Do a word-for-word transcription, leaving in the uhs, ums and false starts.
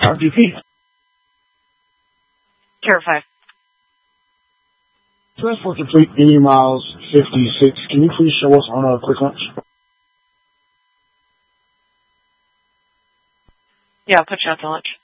R D P. Terrified. Transport complete, eighty miles, fifty-six. Can you please show us on a quick lunch? Yeah, I'll put you out to lunch.